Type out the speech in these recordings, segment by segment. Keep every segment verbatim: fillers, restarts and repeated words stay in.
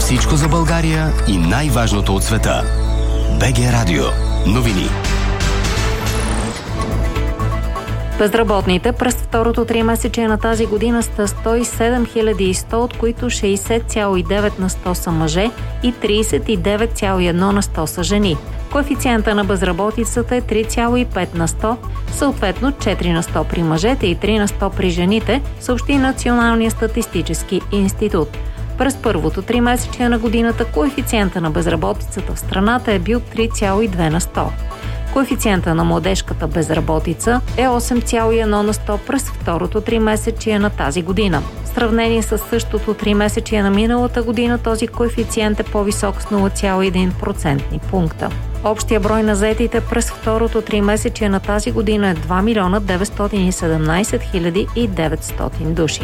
Всичко за България и най-важното от света. БГ Радио. Новини. Безработните през второто тримесечие на тази година са сто и седем хиляди и сто, от които шейсет цяло и девет на сто са мъже и трийсет и девет цяло и едно на сто са жени. Коефициента на безработицата е три цяло и пет на сто, съответно четири на сто при мъжете и три на сто при жените, съобщи Националния статистически институт. През първото тримесечие на годината коефициента на безработицата в страната е бил три цяло и две на сто. Коефициента на младежката безработица е осем цяло и едно на сто през второто тримесечие на тази година. В сравнение с същото тримесечие на миналата година този коефициент е по-висок с нула цяло и един процентни пункта. Общия брой на заетите през второто тримесечие на тази година е два милиона деветстотин и седемнайсет хиляди и деветстотин души.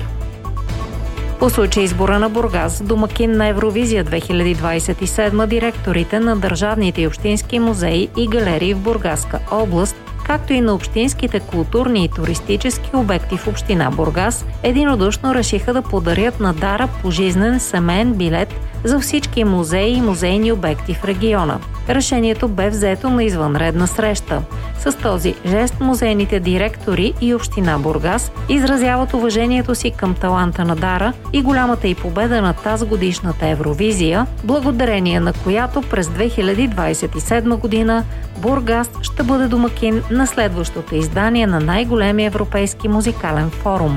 По случай избора на Бургас за домакин на Евровизия две хиляди двадесет и седма, директорите на държавните и общински музеи и галерии в Бургаска област, както и на общинските културни и туристически обекти в община Бургас, единодушно решиха да подарят на Дара пожизнен семейен билет за всички музеи и музейни обекти в региона. Решението бе взето на извънредна среща. С този жест музейните директори и община Бургас изразяват уважението си към таланта на Дара и голямата й победа на тази годишната Евровизия, благодарение на която през две хиляди двадесет и седма година Бургас ще бъде домакин на следващото издание на най-големия европейски музикален форум.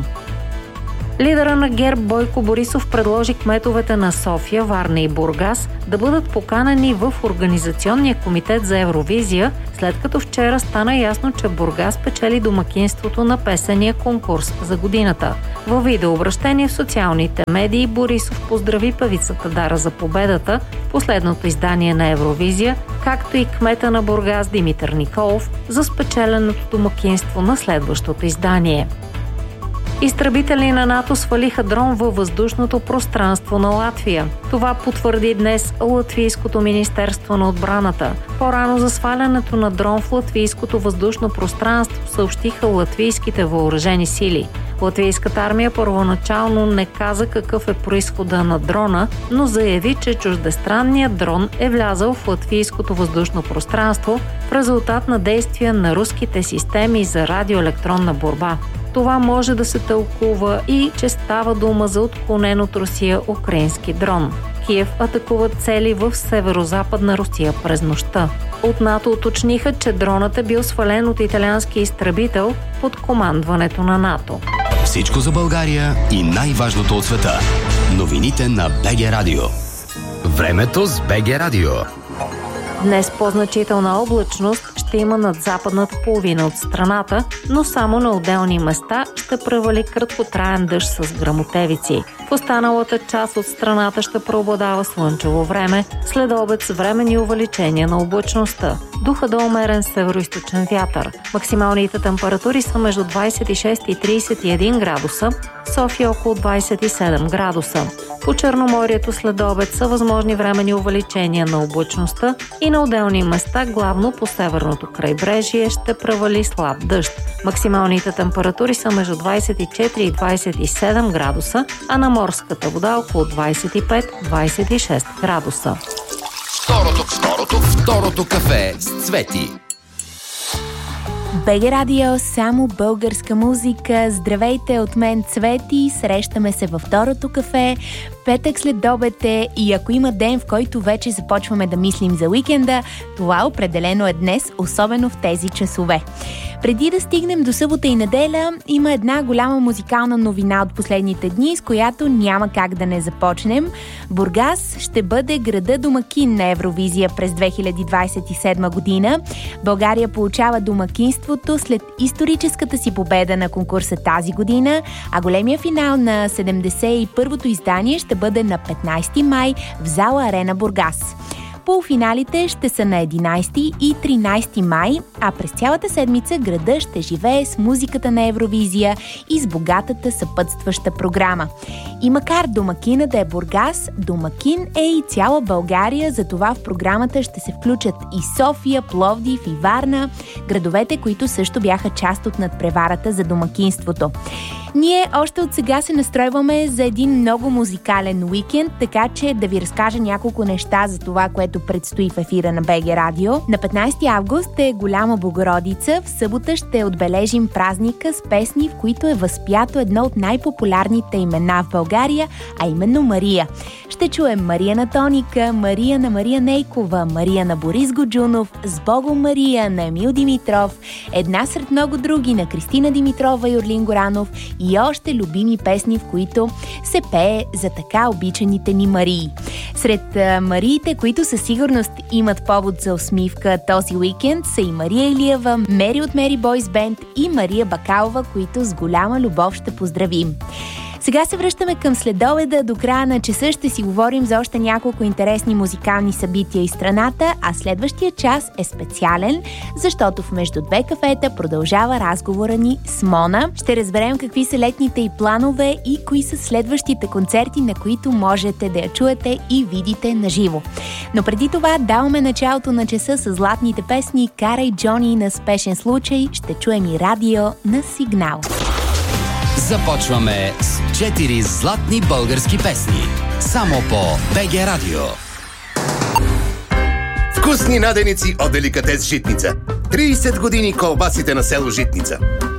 Лидера на ГЕРБ Бойко Борисов предложи кметовете на София, Варна и Бургас да бъдат поканени в Организационния комитет за Евровизия, след като вчера стана ясно, че Бургас печели домакинството на песения конкурс за годината. Във видеообращение в социалните медии Борисов поздрави певицата Дара за победата в последното издание на Евровизия, както и кмета на Бургас Димитър Николов за спечеленото домакинство на следващото издание. Изтребители на НАТО свалиха дрон във въздушното пространство на Латвия. Това потвърди днес Латвийското министерство на отбраната. По-рано за свалянето на дрон в латвийското въздушно пространство съобщиха латвийските въоръжени сили. Латвийската армия първоначално не каза какъв е произхода на дрона, но заяви, че чуждестранният дрон е влязъл в латвийското въздушно пространство в резултат на действия на руските системи за радиоелектронна борба. Това може да се тълкува и че става дума за отклонен от Русия украински дрон. Киев атакуват цели в северо-западна Русия през нощта. От НАТО уточниха, че дронът е бил свален от италиански изтребител под командването на НАТО. Всичко за България и най-важното от света. Новините на БГ Радио. Времето с БГ Радио. Днес по-значителна облачност ще има над западната половина от страната, но само на отделни места ще превали краткотраен дъжд с гръмотевици. В останалата част от страната ще преобладава слънчево време, след обед с временни увеличения на облачността. Духа до умерен североизточен вятър. Максималните температури са между двадесет и шест и тридесет и един градуса, София около двадесет и седем градуса. По Черноморието след обед са възможни временни увеличения на облачността и на отделни места, главно по северното крайбрежие, ще превали слаб дъжд. Максималните температури са между двадесет и четири и двадесет и седем градуса, а на морската вода около двадесет и пет до двадесет и шест градуса. Второто, второто, второто кафе с Цвети. БГ Радио, само българска музика. Здравейте, от мен Цвети. Срещаме се във второто кафе. Петък след обед е и ако има ден, в който вече започваме да мислим за уикенда, това определено е днес, особено в тези часове. Преди да стигнем до събота и неделя, има една голяма музикална новина от последните дни, с която няма как да не започнем. Бургас ще бъде града домакин на Евровизия през две хиляди двадесет и седма година. България получава домакинството след историческата си победа на конкурса тази година, а големия финал на седемдесет и първото издание ще бъде на петнайсети май в зала Арена Бургас. Полуфиналите ще са на единайсети и тринайсети май, а през цялата седмица града ще живее с музиката на Евровизия и с богатата съпътстваща програма. И макар домакина да е Бургас, домакин е и цяла България, затова в програмата ще се включат и София, Пловдив и Варна, градовете, които също бяха част от надпреварата за домакинството. Ние още от сега се настройваме за един много музикален уикенд, така че да ви разкажа няколко неща за това, което предстои в ефира на БГ Радио. На петнайсети август е Голяма Богородица. В събота ще отбележим празника с песни, в които е възпято едно от най-популярните имена в България, а именно Мария. Ще чуем Мария на Тоника, Мария на Мария Нейкова, Мария на Борис Годжунов, С Богом Мария на Емил Димитров, една сред много други на Кристина Димитрова и Орлин Горанов и още любими песни, в които се пее за така обичаните ни Марии. Сред а, Мариите, които със сигурност имат повод за усмивка този уикенд, са и Мария Илиева, Мери от Мери Бойс Бенд и Мария Бакалова, които с голяма любов ще поздравим. Сега се връщаме към следобеда. До края на часа ще си говорим за още няколко интересни музикални събития из страната, а следващия час е специален, защото в Между две кафета продължава разговора ни с Мона. Ще разберем какви са летните й планове и кои са следващите концерти, на които можете да я чуете и видите наживо. Но преди това даваме началото на часа с златните песни "Карай Джони" на "Спешен случай", ще чуем и "Радио" на "Сигнал". Започваме с четири златни български песни. Само по БГ Радио. Вкусни наденици от деликатес Житница. трийсет години колбасите на село Житница.